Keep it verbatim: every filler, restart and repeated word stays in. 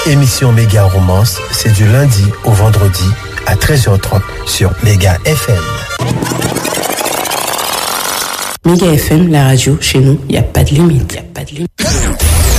Émission Méga Romance, c'est du lundi au vendredi à treize heures trente sur Méga F M. Méga F M, la radio, chez nous, il n'y a pas de limite. Il n'y a pas de limite.